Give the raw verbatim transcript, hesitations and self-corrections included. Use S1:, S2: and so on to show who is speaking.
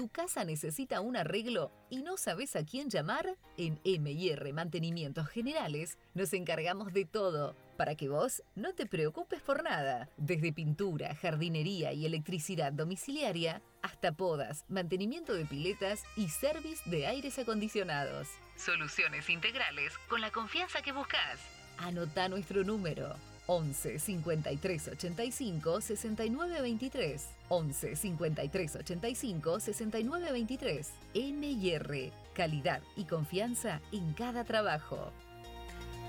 S1: ¿Tu casa necesita un arreglo y no sabes a quién llamar? En M y R Mantenimientos Generales nos encargamos de todo para que vos no te preocupes por nada. Desde pintura, jardinería y electricidad domiciliaria hasta podas, mantenimiento de piletas y service de aires acondicionados. Soluciones integrales con la confianza que buscas. Anota nuestro número. once cincuenta y tres ochenta y cinco sesenta y nueve veintitrés. once cincuenta y tres ochenta y cinco sesenta y nueve veintitrés. M y R, calidad y confianza en cada trabajo.